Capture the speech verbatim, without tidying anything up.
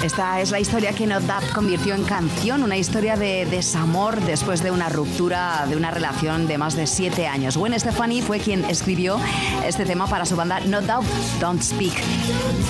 Esta es la historia que No Doubt convirtió en canción, una historia de desamor después de una ruptura de una relación de más de siete años. Gwen Stefani fue quien escribió este tema para su banda No Doubt, Don't Speak.